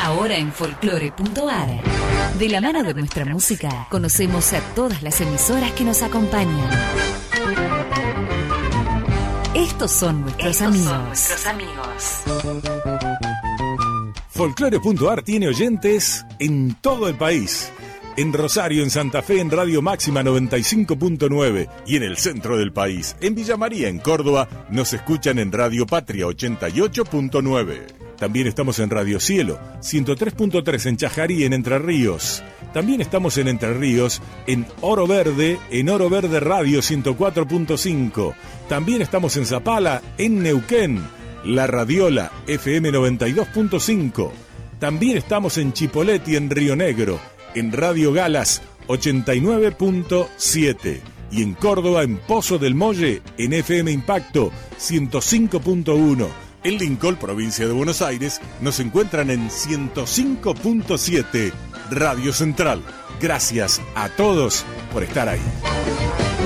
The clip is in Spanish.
Ahora en folclore.ar. De la mano de nuestra música, conocemos a todas las emisoras que nos acompañan. Estos son nuestros amigos. Folclore.ar tiene oyentes en todo el país. En Rosario, en Santa Fe, en Radio Máxima 95.9 y en el centro del país. En Villa María, en Córdoba, nos escuchan en Radio Patria 88.9. También estamos en Radio Cielo 103.3 en Chajarí, en Entre Ríos. También estamos en Entre Ríos, en Oro Verde Radio 104.5. También estamos en Zapala, en Neuquén, La Radiola FM 92.5. También estamos en Chipoleti, en Río Negro, en Radio Galas 89.7 y en Córdoba, en Pozo del Molle, en FM Impacto 105.1. En Lincoln, provincia de Buenos Aires, nos encuentran en 105.7 Radio Central. Gracias a todos por estar ahí.